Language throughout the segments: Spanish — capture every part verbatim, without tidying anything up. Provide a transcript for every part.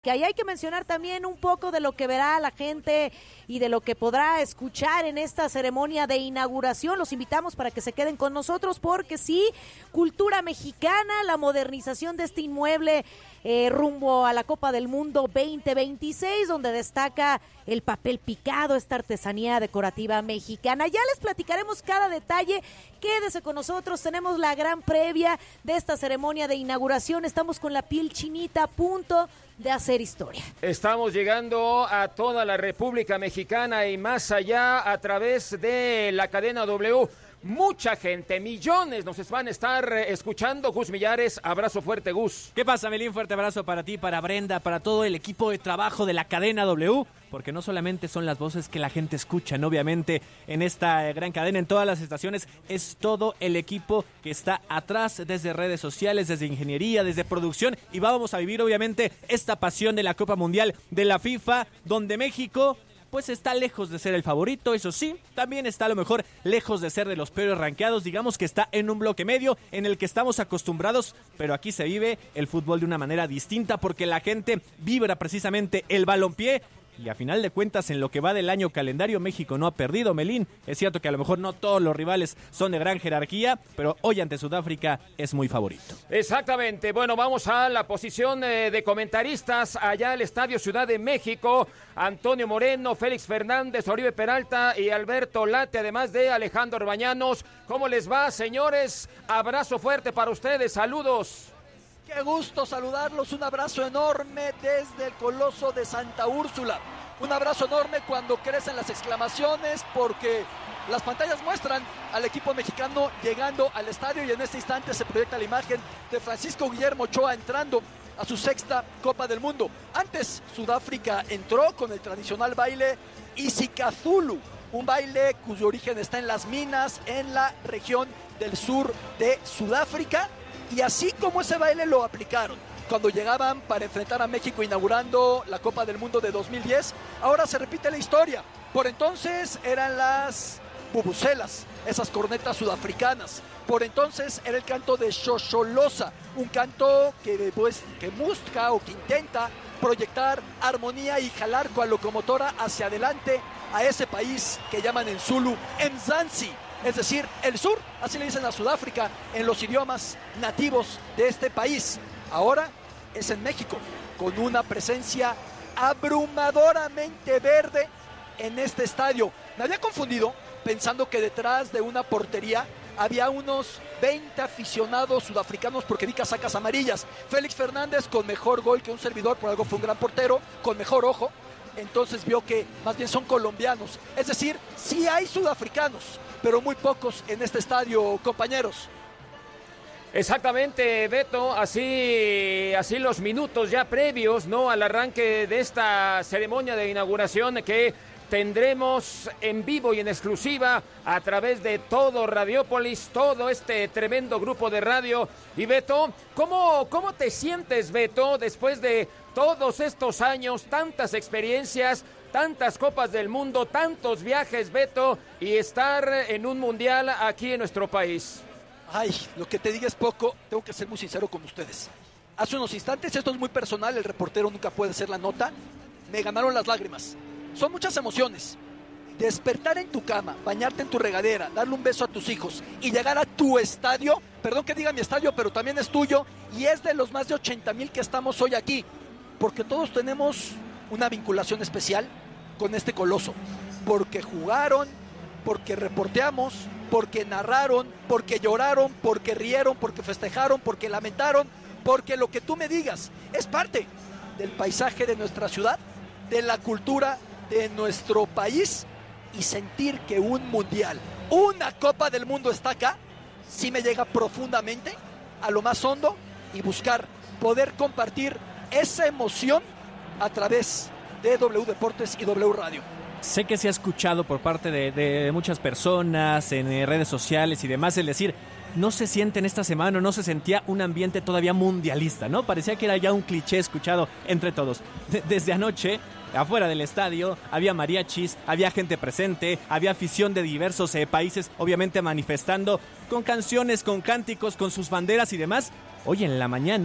Que ahí hay que mencionar también un poco de lo que verá la gente y de lo que podrá escuchar en esta ceremonia de inauguración. Los invitamos para que se queden con nosotros porque sí, cultura mexicana, la modernización de este inmueble eh, rumbo a la Copa del Mundo veinte veintiséis, donde destaca el papel picado, esta artesanía decorativa mexicana. Ya les platicaremos cada detalle. Quédese con nosotros, tenemos la gran previa de esta ceremonia de inauguración. Estamos con la piel chinita a punto de hacer historia. Estamos llegando a toda la República Mexicana y más allá a través de la cadena W. Mucha gente, millones nos van a estar escuchando. Gus Millares, abrazo fuerte, Gus. ¿Qué pasa, Melín? Fuerte abrazo para ti, para Brenda, para todo el equipo de trabajo de la cadena W, porque no solamente son las voces que la gente escucha, ¿no? Obviamente en esta gran cadena, en todas las estaciones, es todo el equipo que está atrás, desde redes sociales, desde ingeniería, desde producción, y vamos a vivir obviamente esta pasión de la Copa Mundial de la FIFA, donde México pues está lejos de ser el favorito, eso sí, también está a lo mejor lejos de ser de los peores rankeados, digamos que está en un bloque medio en el que estamos acostumbrados, pero aquí se vive el fútbol de una manera distinta porque la gente vibra precisamente el balompié. Y a final de cuentas, en lo que va del año calendario, México no ha perdido, Melín. Es cierto que a lo mejor no todos los rivales son de gran jerarquía, pero hoy ante Sudáfrica es muy favorito. Exactamente. Bueno, vamos a la posición eh, de comentaristas allá al Estadio Ciudad de México. Antonio Moreno, Félix Fernández, Oribe Peralta y Alberto Late, además de Alejandro Orbañanos. ¿Cómo les va, señores? Abrazo fuerte para ustedes. Saludos. Qué gusto saludarlos, un abrazo enorme desde el Coloso de Santa Úrsula. Un abrazo enorme cuando crecen las exclamaciones porque las pantallas muestran al equipo mexicano llegando al estadio y en este instante se proyecta la imagen de Francisco Guillermo Ochoa entrando a su sexta Copa del Mundo. Antes Sudáfrica entró con el tradicional baile Isikazulu, un baile cuyo origen está en las minas en la región del sur de Sudáfrica. Y así como ese baile lo aplicaron cuando llegaban para enfrentar a México inaugurando la Copa del Mundo de dos mil diez, ahora se repite la historia. Por entonces eran las bubucelas, esas cornetas sudafricanas. Por entonces era el canto de Xoxoloza, un canto que, pues, que busca o que intenta proyectar armonía y jalar con la locomotora hacia adelante a ese país que llaman en Zulu Mzansi. Es decir, el sur, así le dicen a Sudáfrica en los idiomas nativos de este país. Ahora es en México, con una presencia abrumadoramente verde en este estadio. Me había confundido pensando que detrás de una portería había unos veinte aficionados sudafricanos porque vi casacas amarillas. Félix Fernández con mejor gol que un servidor, por algo fue un gran portero, con mejor ojo. Entonces vio que más bien son colombianos. Es decir, sí hay sudafricanos, pero muy pocos en este estadio, compañeros. Exactamente, Beto, así, así los minutos ya previos, ¿no?, al arranque de esta ceremonia de inauguración que tendremos en vivo y en exclusiva a través de todo Radiópolis, todo este tremendo grupo de radio. Y Beto, ¿cómo, cómo te sientes, Beto, después de todos estos años, tantas experiencias, tantas copas del mundo, tantos viajes, Beto, y estar en un mundial aquí en nuestro país? Ay, lo que te diga es poco, tengo que ser muy sincero con ustedes. Hace unos instantes, esto es muy personal, el reportero nunca puede hacer la nota, me ganaron las lágrimas. Son muchas emociones. Despertar en tu cama, bañarte en tu regadera, darle un beso a tus hijos y llegar a tu estadio, perdón que diga mi estadio, pero también es tuyo y es de los más de ochenta mil que estamos hoy aquí, porque todos tenemos una vinculación especial con este coloso, porque jugaron, porque reporteamos, porque narraron, porque lloraron, porque rieron, porque festejaron, porque lamentaron, porque lo que tú me digas es parte del paisaje de nuestra ciudad, de la cultura de nuestro país, y sentir que un mundial, una Copa del Mundo está acá, sí me llega profundamente a lo más hondo y buscar poder compartir esa emoción a través de W Deportes y W Radio. Sé que se ha escuchado por parte de, de muchas personas en eh, redes sociales y demás el decir, no se siente en esta semana, no se sentía un ambiente todavía mundialista, ¿no? Parecía que era ya un cliché escuchado entre todos. De, desde anoche, afuera del estadio, había mariachis, había gente presente, había afición de diversos eh, países, obviamente manifestando con canciones, con cánticos, con sus banderas y demás. Hoy en la mañana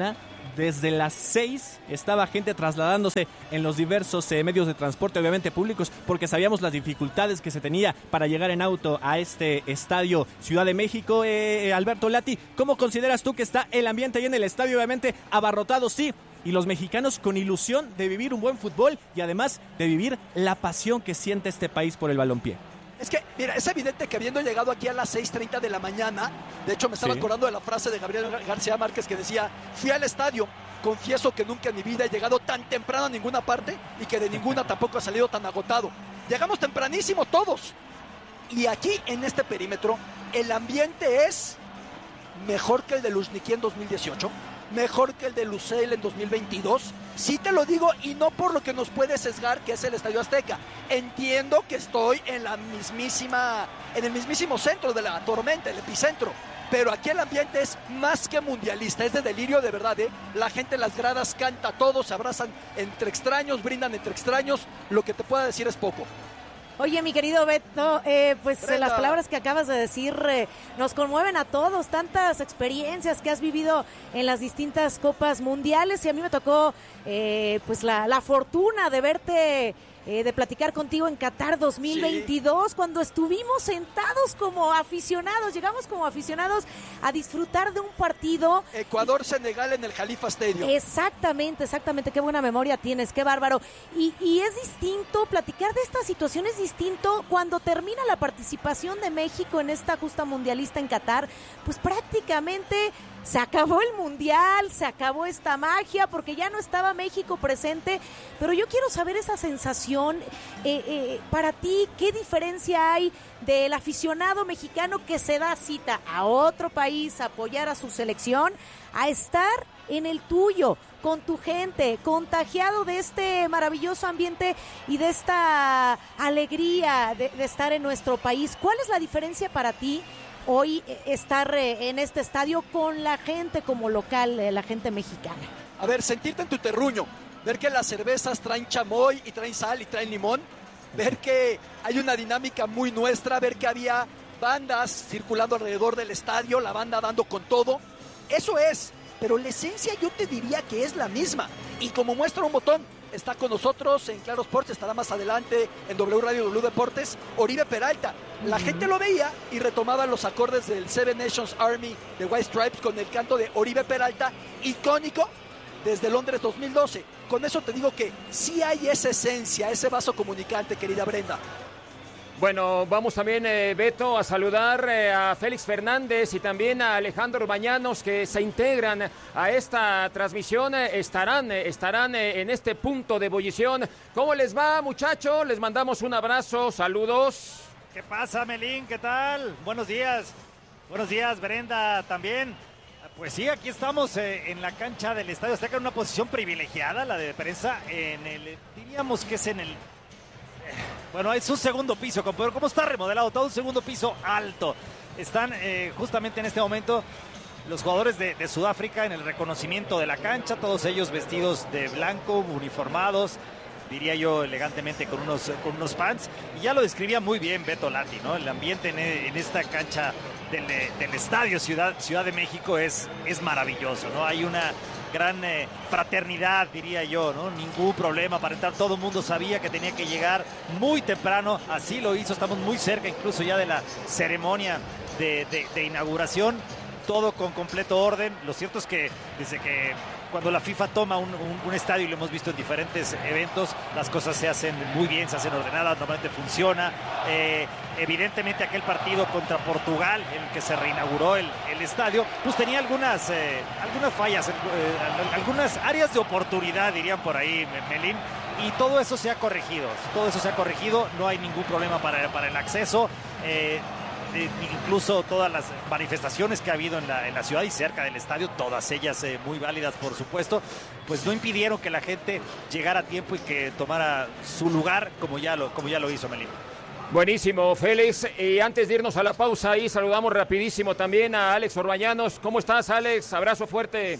desde las seis estaba gente trasladándose en los diversos eh, medios de transporte, obviamente públicos, porque sabíamos las dificultades que se tenía para llegar en auto a este estadio Ciudad de México. Eh, Alberto Lati, ¿cómo consideras tú que está el ambiente ahí en el estadio? Obviamente abarrotado, sí, y los mexicanos con ilusión de vivir un buen fútbol y además de vivir la pasión que siente este país por el balompié. Es que, mira, es evidente que habiendo llegado aquí a las seis treinta de la mañana, de hecho me estaba sí. acordando de la frase de Gabriel García Márquez que decía, fui al estadio, confieso que nunca en mi vida he llegado tan temprano a ninguna parte y que de ninguna tampoco he salido tan agotado. Llegamos tempranísimo todos. Y aquí, en este perímetro, el ambiente es mejor que el de Luzhniki en dos mil dieciocho, mejor que el de Lusail en dos mil veintidós. Sí te lo digo, y no por lo que nos puede sesgar, que es el Estadio Azteca. Entiendo que estoy en la mismísima, en el mismísimo centro de la tormenta, el epicentro. Pero aquí el ambiente es más que mundialista, es de delirio de verdad, ¿eh? La gente en las gradas canta, todos se abrazan entre extraños, brindan entre extraños. Lo que te pueda decir es poco. Oye, mi querido Beto, eh, pues eh, las palabras que acabas de decir eh, nos conmueven a todos, tantas experiencias que has vivido en las distintas copas mundiales, y a mí me tocó eh, pues la, la fortuna de verte, eh, de platicar contigo en Qatar dos mil veintidós, sí. Cuando estuvimos sentados como aficionados, llegamos como aficionados a disfrutar de un partido. Ecuador-Senegal en el Khalifa Stadium. Exactamente, exactamente, qué buena memoria tienes, qué bárbaro. Y, y es distinto, platicar de esta situación es distinto cuando termina la participación de México en esta justa mundialista en Qatar, pues prácticamente se acabó el mundial, se acabó esta magia porque ya no estaba México presente, pero yo quiero saber esa sensación, eh, eh, para ti, ¿qué diferencia hay del aficionado mexicano que se da cita a otro país a apoyar a su selección, a estar en el tuyo, con tu gente, contagiado de este maravilloso ambiente y de esta alegría de, de estar en nuestro país? ¿Cuál es la diferencia para ti hoy estar en este estadio con la gente como local, la gente mexicana? A ver, sentirte en tu terruño, ver que las cervezas traen chamoy y traen sal y traen limón, ver que hay una dinámica muy nuestra, ver que había bandas circulando alrededor del estadio, la banda dando con todo, eso es, pero la esencia yo te diría que es la misma. Y como muestra un botón, está con nosotros en Claro Sports, estará más adelante en W Radio, W Deportes, Oribe Peralta. La uh-huh. gente lo veía y retomaba los acordes del Seven Nations Army de White Stripes con el canto de Oribe Peralta, icónico desde Londres dos mil doce. Con eso te digo que sí hay esa esencia, ese vaso comunicante, querida Brenda. Bueno, vamos también, eh, Beto, a saludar eh, a Félix Fernández y también a Alejandro Bañanos, que se integran a esta transmisión, eh, estarán, eh, estarán eh, en este punto de ebullición. ¿Cómo les va, muchachos? Les mandamos un abrazo, saludos. ¿Qué pasa, Melín? ¿Qué tal? Buenos días. Buenos días, Brenda, también. Pues sí, aquí estamos eh, en la cancha del Estadio Azteca, en una posición privilegiada, la de prensa, en el, diríamos que es en el... Bueno, es un segundo piso, pero ¿cómo está remodelado? Todo un segundo piso alto. Están eh, justamente en este momento los jugadores de, de Sudáfrica en el reconocimiento de la cancha, todos ellos vestidos de blanco, uniformados, diría yo elegantemente con unos, con unos pants. Y ya lo describía muy bien Beto Lati, ¿no? El ambiente en, en esta cancha del, del Estadio Ciudad, Ciudad de México es, es maravilloso, ¿no? Hay una gran eh, fraternidad, diría yo, ¿no? Ningún problema para entrar, todo el mundo sabía que tenía que llegar muy temprano, así lo hizo, estamos muy cerca incluso ya de la ceremonia de, de, de inauguración, todo con completo orden. Lo cierto es que desde que cuando la FIFA toma un, un, un estadio, y lo hemos visto en diferentes eventos, las cosas se hacen muy bien, se hacen ordenadas, normalmente funciona. Eh, evidentemente aquel partido contra Portugal, en el que se reinauguró el, el estadio, pues tenía algunas, eh, algunas fallas, eh, algunas áreas de oportunidad, dirían por ahí, Melín, y todo eso se ha corregido, todo eso se ha corregido, no hay ningún problema para, para el acceso. Eh, Eh, incluso todas las manifestaciones que ha habido en la, en la ciudad y cerca del estadio, todas ellas eh, muy válidas, por supuesto, pues no impidieron que la gente llegara a tiempo y que tomara su lugar como ya lo, como ya lo hizo Melín. Buenísimo, Félix. Y antes de irnos a la pausa, ahí saludamos rapidísimo también a Alex Orbañanos. ¿Cómo estás, Alex? Abrazo fuerte.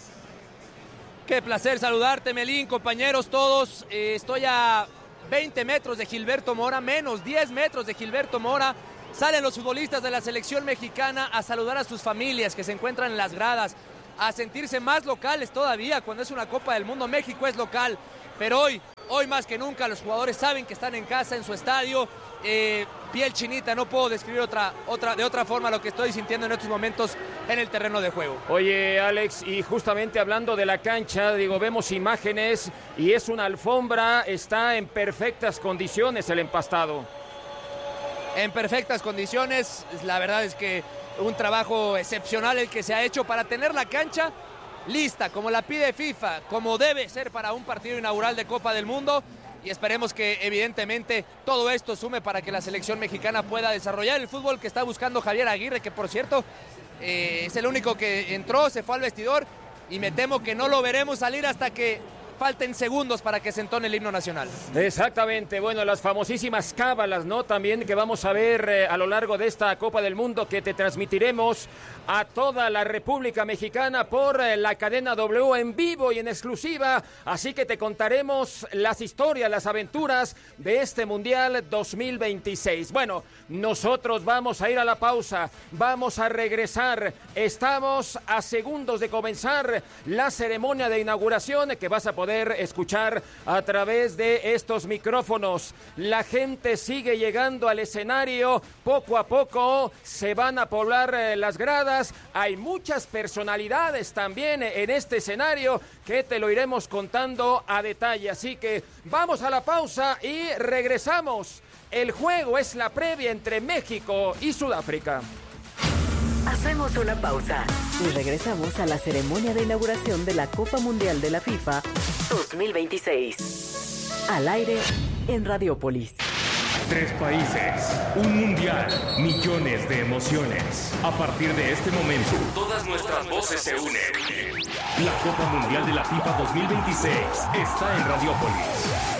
Qué placer saludarte, Melín, compañeros todos. Eh, estoy a veinte metros de Gilberto Mora, menos diez metros de Gilberto Mora. Salen los futbolistas de la selección mexicana a saludar a sus familias que se encuentran en las gradas. a sentirse más locales todavía. Cuando es una Copa del Mundo, México es local, pero hoy, hoy más que nunca los jugadores saben que están en casa, en su estadio. Eh, piel chinita, no puedo describir otra, otra, de otra forma lo que estoy sintiendo en estos momentos en el terreno de juego. Oye, Alex, y justamente hablando de la cancha, digo, vemos imágenes y es una alfombra, está en perfectas condiciones el empastado. En perfectas condiciones, la verdad es que un trabajo excepcional el que se ha hecho para tener la cancha lista, como la pide FIFA, como debe ser para un partido inaugural de Copa del Mundo. Y esperemos que evidentemente todo esto sume para que la selección mexicana pueda desarrollar el fútbol que está buscando Javier Aguirre, que por cierto eh, es el único que entró, se fue al vestidor y me temo que no lo veremos salir hasta que falten segundos para que se entone el himno nacional. Exactamente, bueno, las famosísimas cábalas, ¿no? También que vamos a ver eh, a lo largo de esta Copa del Mundo, que te transmitiremos a toda la República Mexicana por eh, la cadena W en vivo y en exclusiva, así que te contaremos las historias, las aventuras de este Mundial dos mil veintiséis. Bueno, nosotros vamos a ir a la pausa, vamos a regresar, estamos a segundos de comenzar la ceremonia de inauguración que vas a poder escuchar a través de estos micrófonos. La gente sigue llegando al escenario, poco a poco se van a poblar eh, las gradas, hay muchas personalidades también en este escenario que te lo iremos contando a detalle, así que vamos a la pausa y regresamos. El juego es la previa entre México y Sudáfrica. Hacemos una pausa y regresamos a la ceremonia de inauguración de la Copa Mundial de la FIFA dos mil veintiséis. Al aire en Radiopolis. Tres países, un mundial, millones de emociones. A partir de este momento, todas nuestras voces se unen. La Copa Mundial de la FIFA dos mil veintiséis está en Radiopolis.